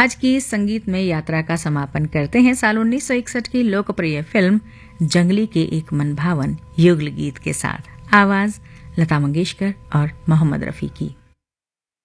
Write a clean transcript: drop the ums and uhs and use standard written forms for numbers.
आज की संगीत में यात्रा का समापन करते हैं साल 1961 की लोकप्रिय फिल्म जंगली के एक मनभावन युगल गीत के साथ। आवाज लता मंगेशकर और मोहम्मद रफी की।